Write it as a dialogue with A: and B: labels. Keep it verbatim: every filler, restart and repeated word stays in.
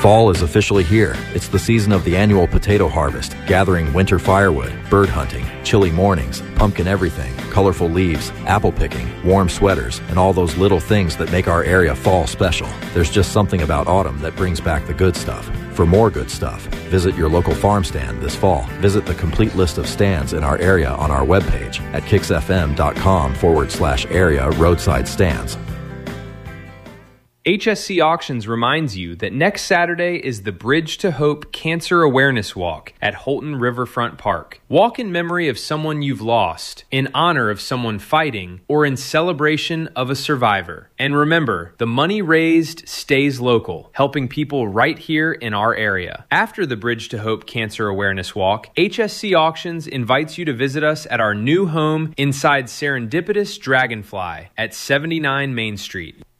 A: Fall is officially here. It's the season of the annual potato harvest, gathering winter firewood, bird hunting, chilly mornings, pumpkin everything, colorful leaves, apple picking, warm sweaters, and all those little things that make our area fall special. There's just something about autumn that brings back the good stuff. For more good stuff, visit your local farm stand this fall. Visit the complete list of stands in our area on our webpage at kixfm.com forward slash area roadside stands.
B: H S C Auctions reminds you that next Saturday is the Bridge to Hope Cancer Awareness Walk at Holton Riverfront Park. Walk in memory of someone you've lost, in honor of someone fighting, or in celebration of a survivor. And remember, the money raised stays local, helping people right here in our area. After the Bridge to Hope Cancer Awareness Walk, H S C Auctions invites you to visit us at our new home inside Serendipitous Dragonfly at seventy-nine Main Street.